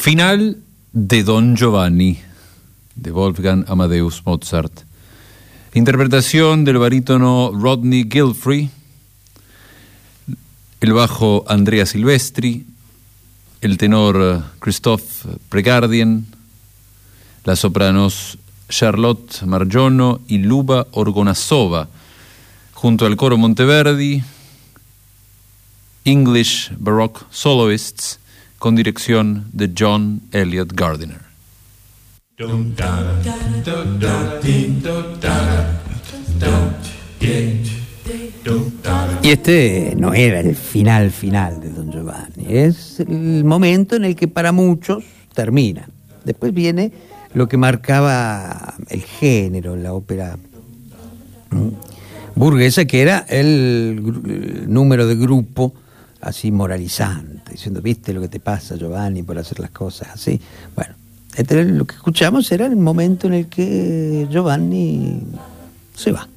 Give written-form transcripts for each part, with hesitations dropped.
Final de Don Giovanni, de Wolfgang Amadeus Mozart. Interpretación del barítono Rodney Gilfrey, el bajo Andrea Silvestri, el tenor Christophe Pregardien, las sopranos Charlotte Margiono y Luba Orgonasova, junto al coro Monteverdi, English Baroque Soloists, con dirección de John Elliott Gardiner. Y este no era el final de Don Giovanni, es el momento en el que para muchos termina. Después viene lo que marcaba el género en la ópera burguesa, que era el número de grupo así moralizante, diciendo, ¿viste lo que te pasa, Giovanni, por hacer las cosas así? Bueno, lo que escuchamos era el momento en el que Giovanni se va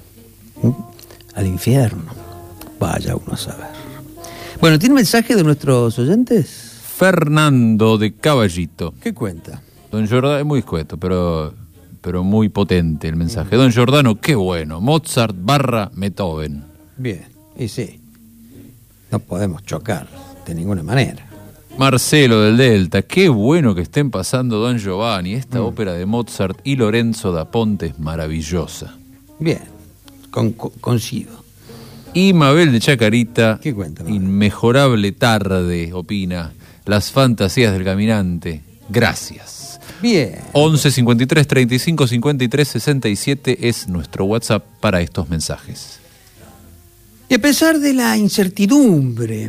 al infierno. Vaya uno a saber. Bueno, ¿tiene mensaje de nuestros oyentes? Fernando de Caballito. ¿Qué cuenta? Don Giordano, es muy escueto, pero muy potente el mensaje. Don Giordano, qué bueno. Mozart / Beethoven. Bien, y sí. No podemos chocar de ninguna manera. Marcelo del Delta, qué bueno que estén pasando Don Giovanni. Esta ópera de Mozart y Lorenzo da Ponte es maravillosa. Bien, coincido. Y Mabel de Chacarita, ¿qué cuenta, Mabel? Inmejorable tarde, opina. Las fantasías del caminante. Gracias. Bien. 11 53 35 53 67 es nuestro WhatsApp para estos mensajes. Y a pesar de la incertidumbre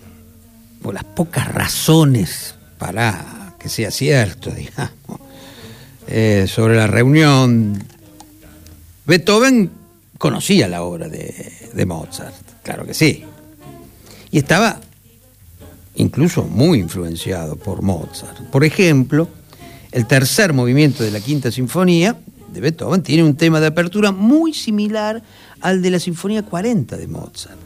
o las pocas razones para que sea cierto, digamos, sobre la reunión, Beethoven conocía la obra de Mozart, claro que sí, y estaba incluso muy influenciado por Mozart. Por ejemplo, el tercer movimiento de la Quinta Sinfonía de Beethoven tiene un tema de apertura muy similar al de la Sinfonía 40 de Mozart.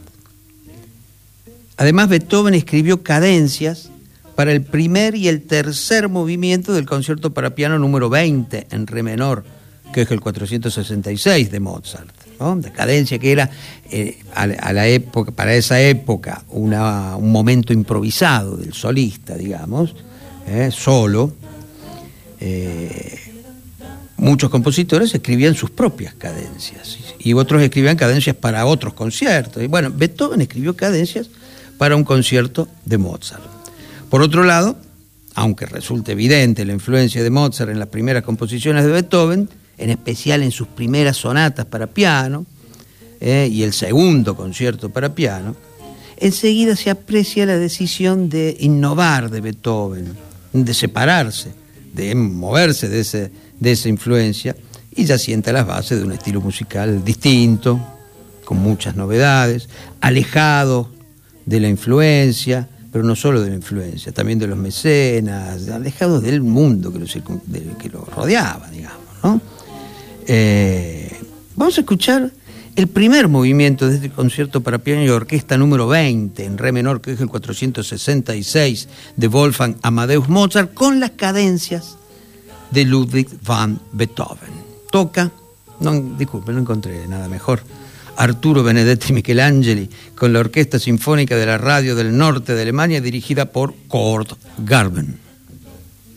Además, Beethoven escribió cadencias para el primer y el tercer movimiento del concierto para piano número 20 en re menor, que es el 466 de Mozart, ¿no? La cadencia que era a la época, para esa época, un momento improvisado del solista, digamos, solo. Muchos compositores escribían sus propias cadencias y otros escribían cadencias para otros conciertos. Y bueno, Beethoven escribió cadencias para un concierto de Mozart. Por otro lado, aunque resulte evidente la influencia de Mozart en las primeras composiciones de Beethoven, en especial en sus primeras sonatas para piano y el segundo concierto para piano, enseguida se aprecia la decisión de innovar de Beethoven, de separarse, de moverse de esa influencia, y ya sienta las bases de un estilo musical distinto, con muchas novedades, alejado de la influencia, pero no solo de la influencia, también de los mecenas, alejado del mundo que lo rodeaba, digamos, ¿no? Vamos a escuchar el primer movimiento de este concierto para piano y orquesta número 20 en re menor, que es el 466 de Wolfgang Amadeus Mozart, con las cadencias de Ludwig van Beethoven. Toca, no encontré nada mejor, Arturo Benedetti Michelangeli, con la Orquesta Sinfónica de la Radio del Norte de Alemania, dirigida por Kurt Garben.